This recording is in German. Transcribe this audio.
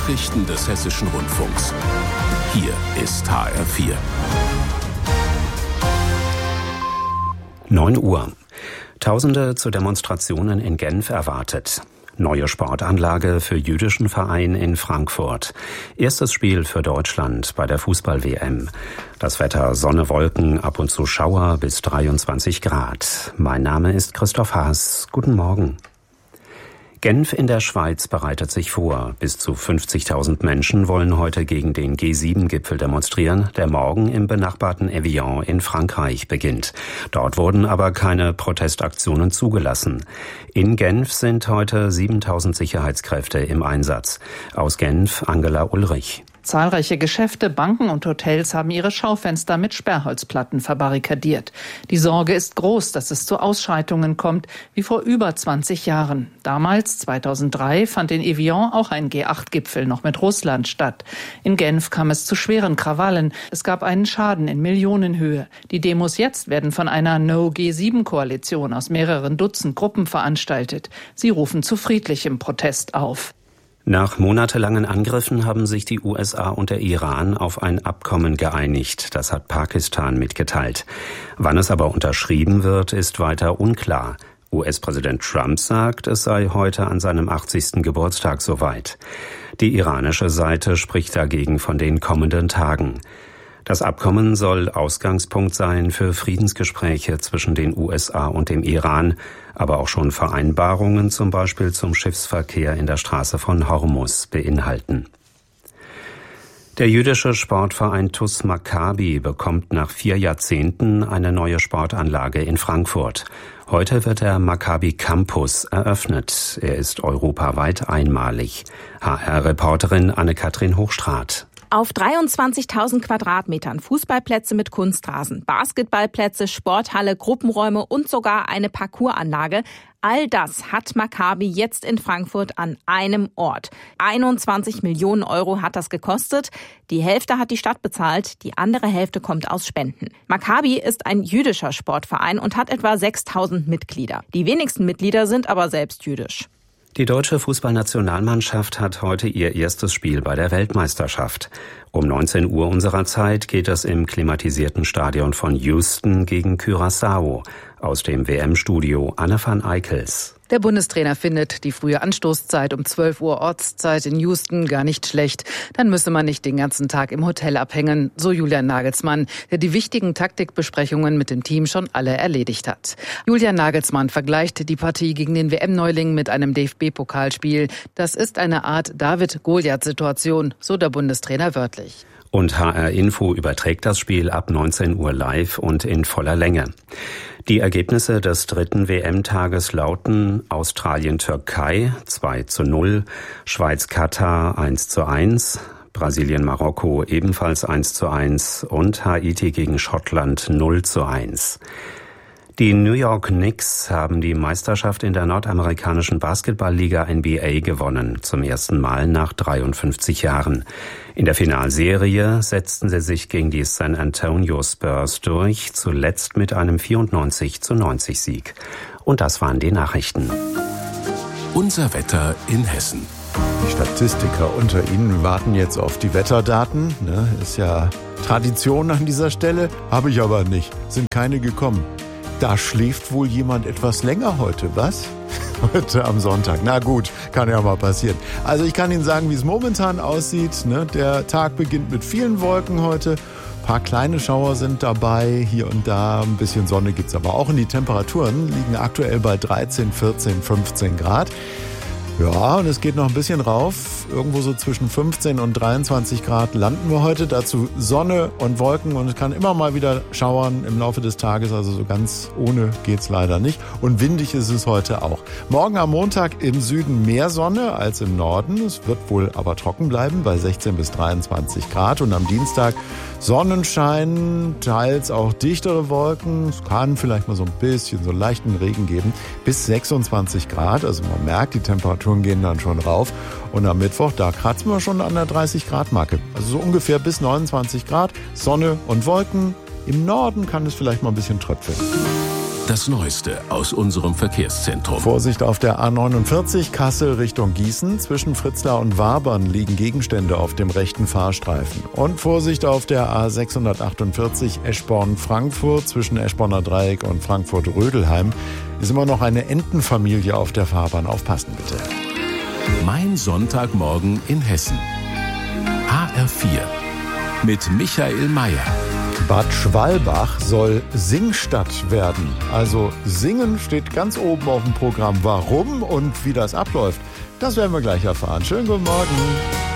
Nachrichten des Hessischen Rundfunks. Hier ist HR4. 9 Uhr. Tausende zu Demonstrationen in Genf erwartet. Neue Sportanlage für jüdischen Verein in Frankfurt. Erstes Spiel für Deutschland bei der Fußball-WM. Das Wetter Sonne, Wolken, ab und zu Schauer bis 23 Grad. Mein Name ist Christoph Haas. Guten Morgen. Genf in der Schweiz bereitet sich vor. Bis zu 50.000 Menschen wollen heute gegen den G7-Gipfel demonstrieren, der morgen im benachbarten Evian in Frankreich beginnt. Dort wurden aber keine Protestaktionen zugelassen. In Genf sind heute 7.000 Sicherheitskräfte im Einsatz. Aus Genf Angela Ulrich. Zahlreiche Geschäfte, Banken und Hotels haben ihre Schaufenster mit Sperrholzplatten verbarrikadiert. Die Sorge ist groß, dass es zu Ausschreitungen kommt, wie vor über 20 Jahren. Damals, 2003, fand in Evian auch ein G8-Gipfel noch mit Russland statt. In Genf kam es zu schweren Krawallen. Es gab einen Schaden in Millionenhöhe. Die Demos jetzt werden von einer No-G7-Koalition aus mehreren Dutzend Gruppen veranstaltet. Sie rufen zu friedlichem Protest auf. Nach monatelangen Angriffen haben sich die USA und der Iran auf ein Abkommen geeinigt. Das hat Pakistan mitgeteilt. Wann es aber unterschrieben wird, ist weiter unklar. US-Präsident Trump sagt, es sei heute an seinem 80. Geburtstag soweit. Die iranische Seite spricht dagegen von den kommenden Tagen. Das Abkommen soll Ausgangspunkt sein für Friedensgespräche zwischen den USA und dem Iran, aber auch schon Vereinbarungen zum Beispiel zum Schiffsverkehr in der Straße von Hormuz beinhalten. Der jüdische Sportverein TuS Maccabi bekommt nach 4 Jahrzehnten eine neue Sportanlage in Frankfurt. Heute wird der Maccabi Campus eröffnet. Er ist europaweit einmalig. HR-Reporterin Anne-Kathrin Hochstraat. Auf 23.000 Quadratmetern Fußballplätze mit Kunstrasen, Basketballplätze, Sporthalle, Gruppenräume und sogar eine Parcoursanlage. All das hat Maccabi jetzt in Frankfurt an einem Ort. 21 Millionen Euro hat das gekostet. Die Hälfte hat die Stadt bezahlt, die andere Hälfte kommt aus Spenden. Maccabi ist ein jüdischer Sportverein und hat etwa 6.000 Mitglieder. Die wenigsten Mitglieder sind aber selbst jüdisch. Die deutsche Fußballnationalmannschaft hat heute ihr erstes Spiel bei der Weltmeisterschaft. Um 19 Uhr unserer Zeit geht es im klimatisierten Stadion von Houston gegen Curaçao. Aus dem WM-Studio Anne van Eickels. Der Bundestrainer findet die frühe Anstoßzeit um 12 Uhr Ortszeit in Houston gar nicht schlecht. Dann müsse man nicht den ganzen Tag im Hotel abhängen, so Julian Nagelsmann, der die wichtigen Taktikbesprechungen mit dem Team schon alle erledigt hat. Julian Nagelsmann vergleicht die Partie gegen den WM-Neuling mit einem DFB-Pokalspiel. Das ist eine Art David-Goliath-Situation, so der Bundestrainer wörtlich. Und HR Info überträgt das Spiel ab 19 Uhr live und in voller Länge. Die Ergebnisse des 3. WM-Tages lauten: Australien-Türkei 2:0, Schweiz-Katar 1:1, Brasilien-Marokko ebenfalls 1:1 und Haiti gegen Schottland 0:1. Die New York Knicks haben die Meisterschaft in der nordamerikanischen Basketballliga NBA gewonnen, zum ersten Mal nach 53 Jahren. In der Finalserie setzten sie sich gegen die San Antonio Spurs durch, zuletzt mit einem 94:90 Sieg. Und das waren die Nachrichten. Unser Wetter in Hessen. Die Statistiker unter Ihnen warten jetzt auf die Wetterdaten. Ist ja Tradition an dieser Stelle. Habe ich aber nicht. Sind keine gekommen. Da schläft wohl jemand etwas länger heute, was? Heute am Sonntag. Na gut, kann ja mal passieren. Also ich kann Ihnen sagen, wie es momentan aussieht. Der Tag beginnt mit vielen Wolken heute. Ein paar kleine Schauer sind dabei, hier und da. Ein bisschen Sonne gibt's aber auch. Und die Temperaturen liegen aktuell bei 13, 14, 15 Grad. Ja, und es geht noch ein bisschen rauf. Irgendwo so zwischen 15 und 23 Grad landen wir heute. Dazu Sonne und Wolken und es kann immer mal wieder schauern im Laufe des Tages. Also so ganz ohne geht's leider nicht. Und windig ist es heute auch. Morgen am Montag im Süden mehr Sonne als im Norden. Es wird wohl aber trocken bleiben bei 16 bis 23 Grad. Und am Dienstag Sonnenschein, teils auch dichtere Wolken. Es kann vielleicht mal so ein bisschen so leichten Regen geben. Bis 26 Grad. Also man merkt, die Temperaturen gehen dann schon rauf. Und am Mittwoch, da kratzen wir schon an der 30-Grad-Marke. Also so ungefähr bis 29 Grad. Sonne und Wolken. Im Norden kann es vielleicht mal ein bisschen tröpfeln. das Neueste aus unserem Verkehrszentrum. Vorsicht auf der A49 Kassel Richtung Gießen. Zwischen Fritzlar und Wabern liegen Gegenstände auf dem rechten Fahrstreifen. Und Vorsicht auf der A648 Eschborn-Frankfurt. Zwischen Eschborner Dreieck und Frankfurt-Rödelheim ist immer noch eine Entenfamilie auf der Fahrbahn. Aufpassen bitte. Mein Sonntagmorgen in Hessen. HR4 mit Michael Mayer. Bad Schwalbach soll Singstadt werden. Also Singen steht ganz oben auf dem Programm. Warum und wie das abläuft, das werden wir gleich erfahren. Schönen guten Morgen.